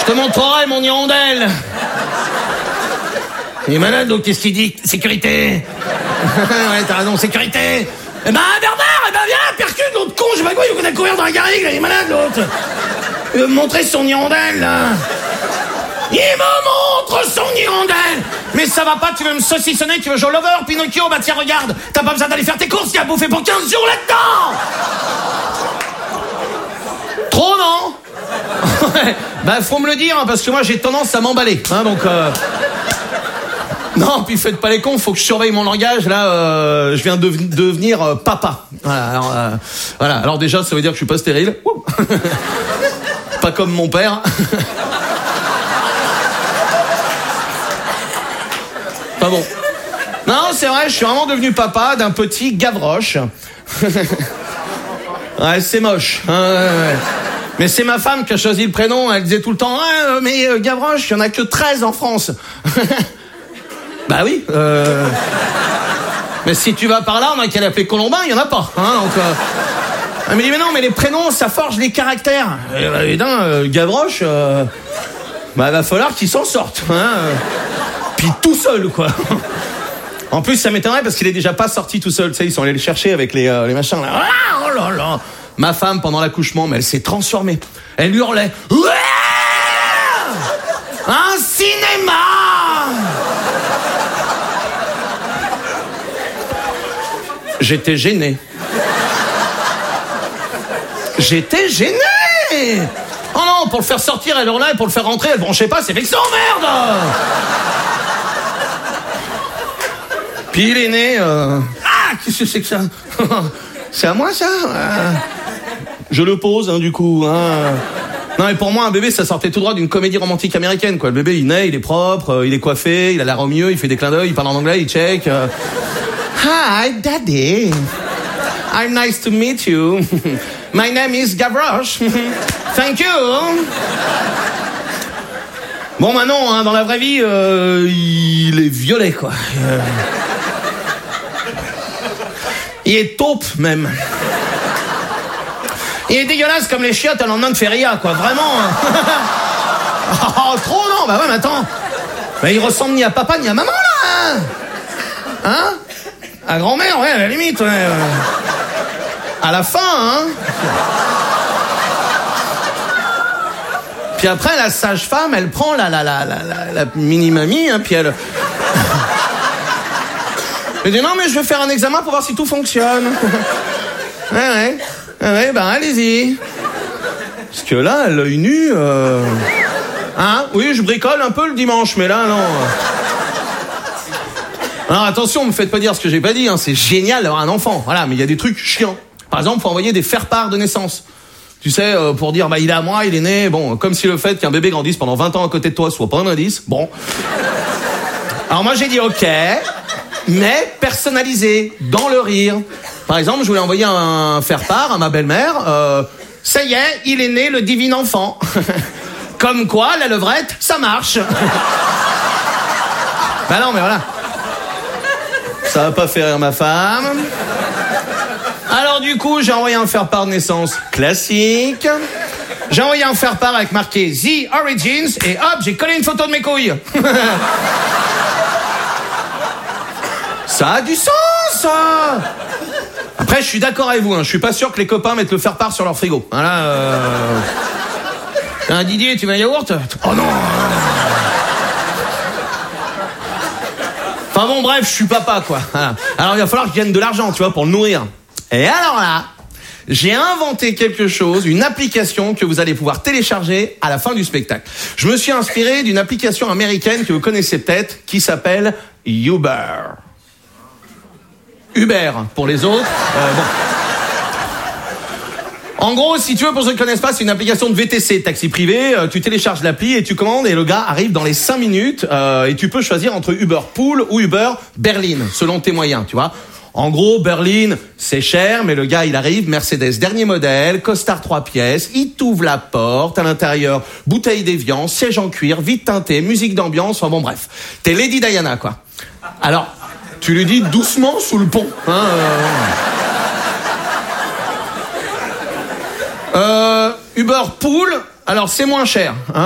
te montrerai mon hirondelle. Il est malade, donc qu'est-ce qu'il dit? Sécurité. Ouais, t'as raison, sécurité. Eh ben, Bernard, viens, percute l'autre con, je sais pas quoi, il va courir dans la garrigue, là, il est malade, l'autre. Il veut me montrer son hirondelle, là. Il me montre son hirondelle. Mais ça va pas, tu veux me saucissonner, tu veux jouer au lover, Pinocchio, bah tiens, regarde, t'as pas besoin d'aller faire tes courses, il y a à bouffer pour 15 jours là-dedans. Trop, non? Bah, faut me le dire, hein, parce que moi, j'ai tendance à m'emballer, hein, donc... Non, puis faites pas les cons, faut que je surveille mon langage. Là, je viens de devenir papa. Voilà, alors déjà, ça veut dire que je suis pas stérile. Pas comme mon père. Pas bon. Non, c'est vrai, je suis vraiment devenu papa d'un petit Gavroche. Ouais, c'est moche. Ouais. Mais c'est ma femme qui a choisi le prénom. Elle disait tout le temps, mais Gavroche, il y en a que 13 en France. Bah oui. Mais si tu vas par là, on a qu'à l'appeler Colombin, il y en a pas. Hein, donc, elle me dit, mais non, mais les prénoms, ça forge les caractères. Et Gavroche, bah va falloir qu'il s'en sorte. Hein, puis tout seul, quoi. En plus, ça m'étonnerait parce qu'il est déjà pas sorti tout seul. Tu sais, ils sont allés le chercher avec les machins là. Ah, oh là là. Ma femme, pendant l'accouchement, mais elle s'est transformée. Elle hurlait. Ouais, un cinéma. J'étais gêné. Oh non, pour le faire sortir, elle hurlait, et pour le faire rentrer, elle branchait pas, c'est vexant, merde. Puis il est né... Ah, qu'est-ce que c'est que ça? C'est à moi, ça? Je le pose, hein, du coup. Hein. Non, et pour moi, un bébé, ça sortait tout droit d'une comédie romantique américaine, quoi. Le bébé, il naît, il est propre, il est coiffé, il a l'air au mieux, il fait des clins d'œil, il parle en anglais, il check... Hi, Daddy. I'm nice to meet you. My name is Gavroche. Thank you. Bon, maintenant, hein, dans la vraie vie, il est violet, quoi. Il est taupe, même. Il est dégueulasse comme les chiottes à lendemain de feria, quoi. Vraiment. Oh, trop, non. Bah ouais, mais attends. Bah, il ressemble ni à papa, ni à maman, là. Hein? À grand-mère, ouais, à la limite, ouais. À la fin, hein. Puis après, la sage-femme, elle prend la mini-mamie, hein, puis elle... Elle dit, non, mais je vais faire un examen pour voir si tout fonctionne. Ouais, ben, allez-y. Parce que là, à l'œil nu... Hein? Oui, je bricole un peu le dimanche, mais là, non... Alors attention, me faites pas dire ce que j'ai pas dit, hein. C'est génial d'avoir un enfant, voilà, mais il y a des trucs chiants. Par exemple, faut envoyer des faire-part de naissance. Tu sais, pour dire, bah il est à moi, il est né, bon, comme si le fait qu'un bébé grandisse pendant 20 ans à côté de toi soit pas un indice, bon. Alors moi j'ai dit ok, mais personnalisé, dans le rire. Par exemple, je voulais envoyer un faire-part à ma belle-mère, ça y est, il est né le divin enfant. Comme quoi, la levrette, ça marche. Bah non, mais voilà. Ça va pas faire rire ma femme. Alors du coup, j'ai envoyé un faire-part de naissance classique. J'ai envoyé un faire-part avec marqué The Origins et hop, j'ai collé une photo de mes couilles. Ça a du sens, ça. Après, je suis d'accord avec vous, hein. Je suis pas sûr que les copains mettent le faire-part sur leur frigo. Voilà. Un Didier, tu veux un yaourt? Oh non. Enfin bon, bref, je suis papa, quoi. Voilà. Alors, il va falloir que je gagne de l'argent, tu vois, pour le nourrir. Et alors là, j'ai inventé quelque chose, une application que vous allez pouvoir télécharger à la fin du spectacle. Je me suis inspiré d'une application américaine que vous connaissez peut-être, qui s'appelle Uber. Uber, pour les autres. Bon. En gros, si tu veux, pour ceux qui ne connaissent pas, c'est une application de VTC, taxi privé. Tu télécharges l'appli et tu commandes et le gars arrive dans les 5 minutes. Et tu peux choisir entre Uber Pool ou Uber Berlin, selon tes moyens, tu vois. En gros, Berlin, c'est cher, mais le gars, il arrive, Mercedes, dernier modèle, costard 3 pièces, il t'ouvre la porte, à l'intérieur, bouteille d'évian, siège en cuir, vite teinté, musique d'ambiance, enfin bon, bref. T'es Lady Diana, quoi. Alors, tu lui dis doucement sous le pont, hein. Uber Pool, alors c'est moins cher, hein.